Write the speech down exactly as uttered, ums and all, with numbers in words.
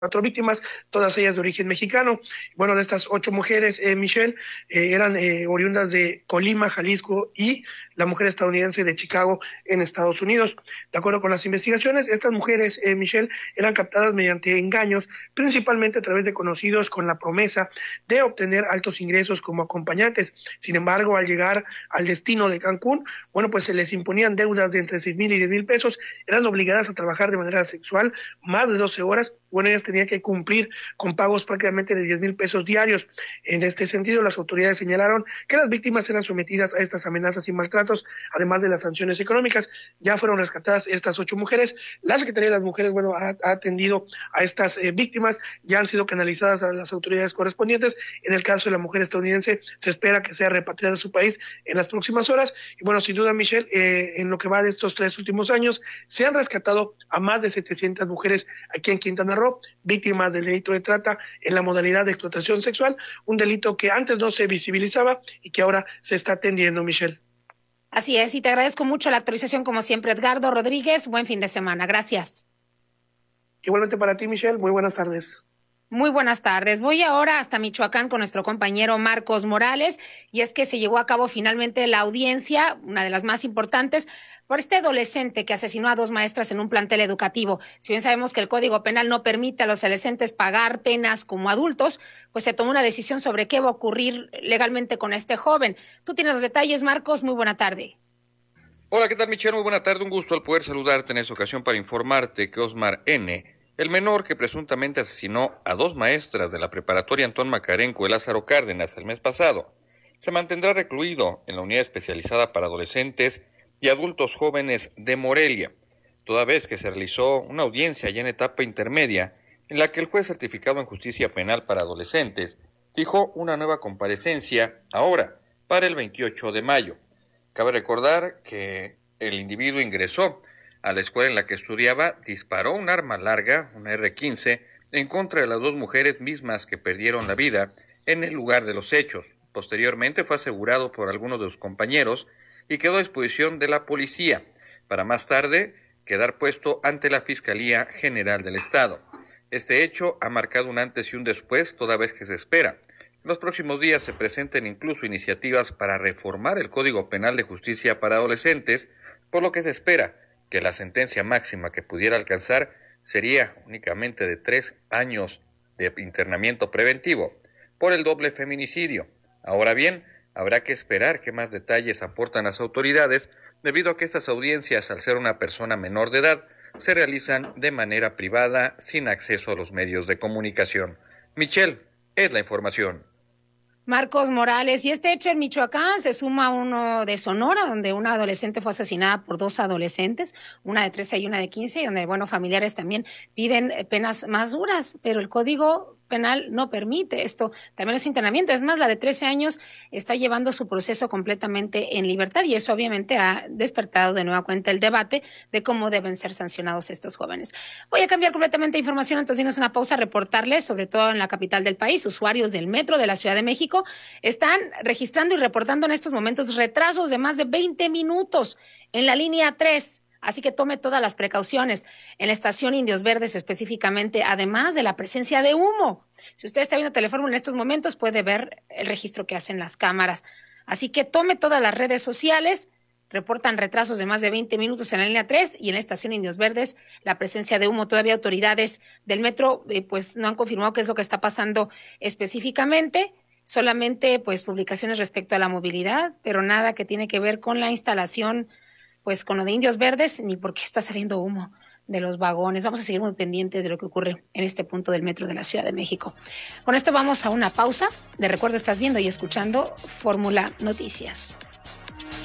cuatro víctimas, todas ellas de origen mexicano. Bueno, de estas ocho mujeres, eh, Michelle, eh, eran eh, oriundas de Colima, Jalisco, y la mujer estadounidense de Chicago, en Estados Unidos. De acuerdo con las investigaciones, estas mujeres, eh, Michelle, eran captadas mediante engaños, principalmente a través de conocidos con la promesa de obtener altos ingresos como acompañantes. Sin embargo, al llegar al destino de Cancún, bueno, pues se les imponían deudas de entre seis mil y diez mil pesos, eran obligadas a trabajar de manera sexual más de doce horas. Bueno, ellas tenían que cumplir con pagos prácticamente de diez mil pesos diarios. En este sentido, las autoridades señalaron que las víctimas eran sometidas a estas amenazas y maltratos, además de las sanciones económicas. Ya fueron rescatadas estas ocho mujeres. La Secretaría de las Mujeres, bueno, ha, ha atendido a estas eh, víctimas, ya han sido canalizadas a las autoridades correspondientes. En el caso de la mujer estadounidense, se espera que sea repatriada a su país en las próximas horas. Y bueno, sin duda, Michelle, eh, en lo que va de estos tres últimos años, se han rescatado a más de setecientas mujeres aquí en Quintana Roo, víctimas del delito de trata en la modalidad de explotación sexual, un delito que antes no se visibilizaba y que ahora se está atendiendo, Michelle. Así es, y te agradezco mucho la actualización, como siempre, Edgardo Rodríguez. Buen fin de semana. Gracias. Igualmente para ti, Michelle. Muy buenas tardes. Muy buenas tardes. Voy ahora hasta Michoacán con nuestro compañero Marcos Morales, y es que se llevó a cabo finalmente la audiencia, una de las más importantes, por este adolescente que asesinó a dos maestras en un plantel educativo. Si bien sabemos que el Código Penal no permite a los adolescentes pagar penas como adultos, pues se tomó una decisión sobre qué va a ocurrir legalmente con este joven. Tú tienes los detalles, Marcos. Muy buena tarde. Hola, ¿qué tal, Michelle? Muy buena tarde. Un gusto al poder saludarte en esta ocasión para informarte que Osmar N., el menor que presuntamente asesinó a dos maestras de la preparatoria Antón Macarenco de Lázaro Cárdenas el mes pasado, se mantendrá recluido en la unidad especializada para adolescentes y adultos jóvenes de Morelia, toda vez que se realizó una audiencia ya en etapa intermedia en la que el juez certificado en justicia penal para adolescentes fijó una nueva comparecencia ahora para el veintiocho de mayo. Cabe recordar que el individuo ingresó a la escuela en la que estudiaba, disparó un arma larga, una erre quince, en contra de las dos mujeres mismas que perdieron la vida en el lugar de los hechos. Posteriormente fue asegurado por algunos de sus compañeros y quedó a disposición de la policía, para más tarde quedar puesto ante la Fiscalía General del Estado. Este hecho ha marcado un antes y un después, toda vez que se espera en los próximos días se presenten incluso iniciativas para reformar el Código Penal de Justicia para adolescentes, por lo que se espera que la sentencia máxima que pudiera alcanzar sería únicamente de tres años de internamiento preventivo por el doble feminicidio. Ahora bien, habrá que esperar qué más detalles aportan las autoridades, debido a que estas audiencias, al ser una persona menor de edad, se realizan de manera privada, sin acceso a los medios de comunicación. Michelle, es la información. Marcos Morales, y este hecho en Michoacán se suma a uno de Sonora, donde una adolescente fue asesinada por dos adolescentes, una de trece y una de quince, y donde, bueno, familiares también piden penas más duras, pero el Código Penal no permite esto, también es internamiento. Es más, la de trece años está llevando su proceso completamente en libertad, y eso obviamente ha despertado de nueva cuenta el debate de cómo deben ser sancionados estos jóvenes. Voy a cambiar completamente de información, antes de irnos a una pausa, reportarles, sobre todo en la capital del país, usuarios del metro de la Ciudad de México están registrando y reportando en estos momentos retrasos de más de veinte minutos en la línea tres. Así que tome todas las precauciones en la estación Indios Verdes específicamente, además de la presencia de humo. Si usted está viendo Telefórmula en estos momentos, puede ver el registro que hacen las cámaras. Así que tome todas las redes sociales, reportan retrasos de más de veinte minutos en la línea tres y en la estación Indios Verdes la presencia de humo. Todavía autoridades del metro eh, pues no han confirmado qué es lo que está pasando específicamente. Solamente pues publicaciones respecto a la movilidad, pero nada que tiene que ver con la instalación, pues con lo de Indios Verdes, ni por qué está saliendo humo de los vagones. Vamos a seguir muy pendientes de lo que ocurre en este punto del metro de la Ciudad de México. Con esto vamos a una pausa. De recuerdo, estás viendo y escuchando Fórmula Noticias.